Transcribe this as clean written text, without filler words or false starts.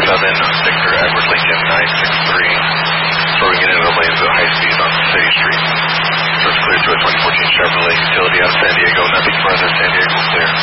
Victor Edward Lincoln 963. Before we get into the lanes at high speed on City Street. So it's clear to a 2014 Chevrolet utility out of San Diego. Nothing further. San Diego clear.